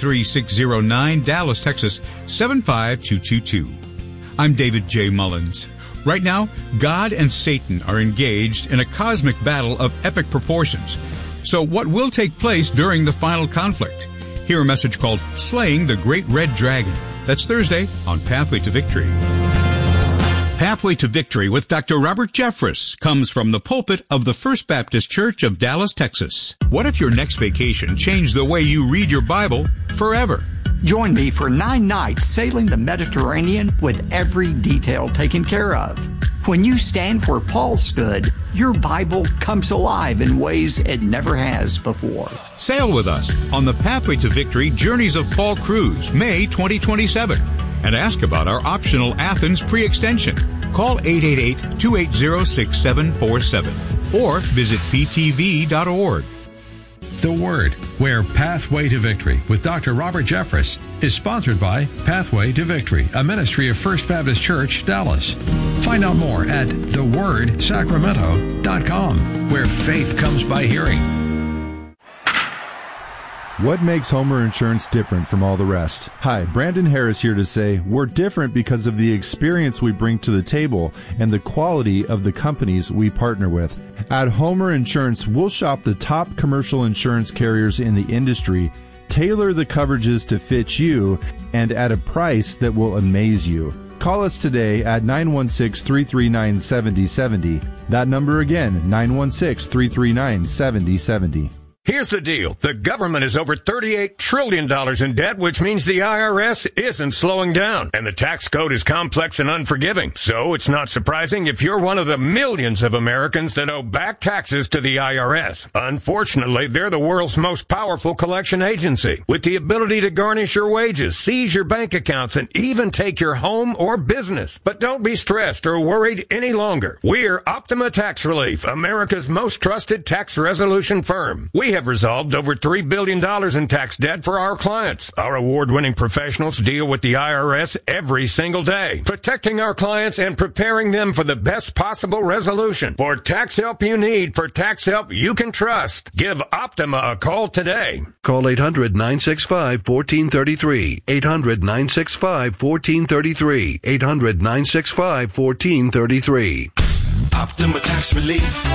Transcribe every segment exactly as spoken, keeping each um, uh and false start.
three six zero nine, Dallas, Texas, seven five two two two. I'm David J. Mullins. Right now, God and Satan are engaged in a cosmic battle of epic proportions. So what will take place during the final conflict? Hear a message called Slaying the Great Red Dragon. That's Thursday on Pathway to Victory. Pathway to Victory with Doctor Robert Jeffress comes from the pulpit of the First Baptist Church of Dallas, Texas. What if your next vacation changed the way you read your Bible forever? Join me for nine nights sailing the Mediterranean with every detail taken care of. When you stand where Paul stood, your Bible comes alive in ways it never has before. Sail with us on the Pathway to Victory Journeys of Paul Cruise, May twenty twenty-seven. And ask about our optional Athens pre-extension. Call eight eight eight, two eight zero, six seven four seven or visit p t v dot org. The Word, where Pathway to Victory with Doctor Robert Jeffress is sponsored by Pathway to Victory, a ministry of First Baptist Church, Dallas. Find out more at the word sacramento dot com, where faith comes by hearing. What makes Homer Insurance different from all the rest? Hi, Brandon Harris here to say we're different because of the experience we bring to the table and the quality of the companies we partner with. At Homer Insurance, we'll shop the top commercial insurance carriers in the industry, tailor the coverages to fit you, and at a price that will amaze you. Call us today at nine one six, three three nine, seven zero seven zero. That number again, nine one six, three three nine, seven zero seven zero. Here's the deal. The government is over thirty-eight trillion dollars in debt, which means the I R S isn't slowing down. And the tax code is complex and unforgiving. So it's not surprising if you're one of the millions of Americans that owe back taxes to the I R S. Unfortunately, they're the world's most powerful collection agency, with the ability to garnish your wages, seize your bank accounts, and even take your home or business. But don't be stressed or worried any longer. We're Optima Tax Relief, America's most trusted tax resolution firm. We have resolved over three billion dollars in tax debt for our clients. Our award-winning professionals deal with the I R S every single day, protecting our clients and preparing them for the best possible resolution. For tax help you need, for tax help you can trust, give Optima a call today. Call eight hundred, nine six five, one four three three, eight hundred, nine six five, one four three three, eight hundred, nine six five, one four three three. Optima Tax Relief.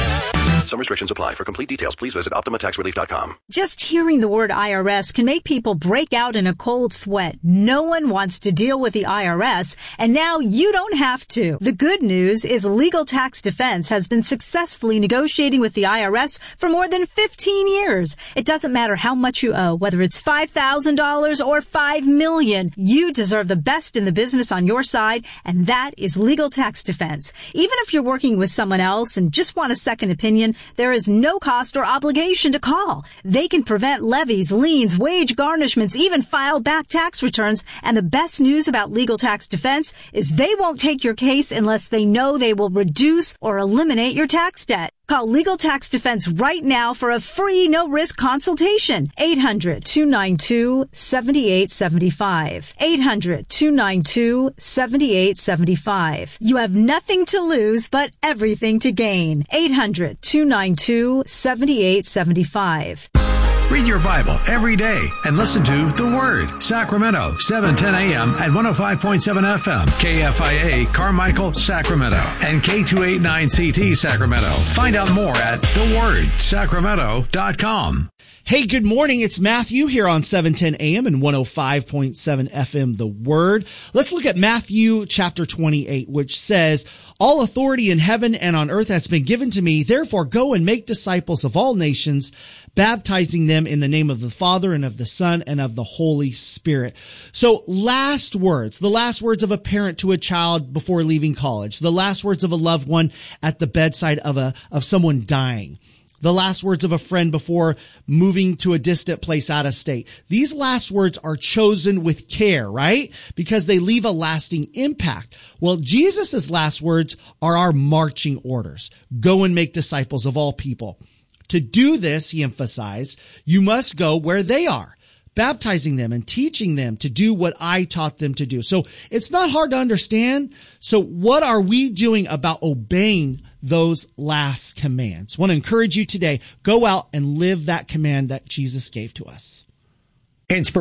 Some restrictions apply. For complete details, please visit optima tax relief dot com. Just hearing the word I R S can make people break out in a cold sweat. No one wants to deal with the I R S, and now you don't have to. The good news is Legal Tax Defense has been successfully negotiating with the I R S for more than fifteen years. It doesn't matter how much you owe, whether it's five thousand dollars or five million dollars. You deserve the best in the business on your side, and that is Legal Tax Defense. Even if you're working with someone else and just want a second opinion, there is no cost or obligation to call. They can prevent levies, liens, wage garnishments, even file back tax returns. And the best news about Legal Tax Defense is they won't take your case unless they know they will reduce or eliminate your tax debt. Call Legal Tax Defense right now for a free, no-risk consultation. eight hundred, two nine two, seven eight seven five. eight hundred, two nine two, seven eight seven five. You have nothing to lose, but everything to gain. eight hundred, two nine two, seven eight seven five. Read your Bible every day and listen to The Word. Sacramento, seven ten a.m. at one oh five point seven F M. K F I A, Carmichael, Sacramento. And K two eighty-nine C T, Sacramento. Find out more at the word sacramento dot com. Hey, good morning. It's Matthew here on seven ten a.m. and one oh five point seven F M, The Word. Let's look at Matthew chapter twenty-eight, which says, "All authority in heaven and on earth has been given to me. Therefore, go and make disciples of all nations, baptizing them in the name of the Father and of the Son and of the Holy Spirit." So last words, the last words of a parent to a child before leaving college, the last words of a loved one at the bedside of a, of someone dying, the last words of a friend before moving to a distant place out of state. These last words are chosen with care, right? Because they leave a lasting impact. Well, Jesus' last words are our marching orders. Go and make disciples of all people. To do this, he emphasized, you must go where they are, baptizing them and teaching them to do what I taught them to do. So it's not hard to understand. So what are we doing about obeying those last commands? I want to encourage you today, go out and live that command that Jesus gave to us. Inspiration.